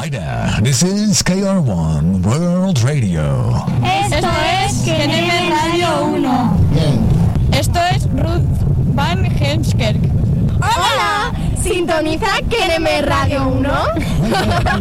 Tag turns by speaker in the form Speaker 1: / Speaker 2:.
Speaker 1: Hi there, this is KR1 World Radio.
Speaker 2: Esto es KNM Radio 1.
Speaker 3: Bien.
Speaker 2: Esto es Ruth Van Heemskerk.
Speaker 4: ¡Hola! ¿Sintoniza KNM Radio 1?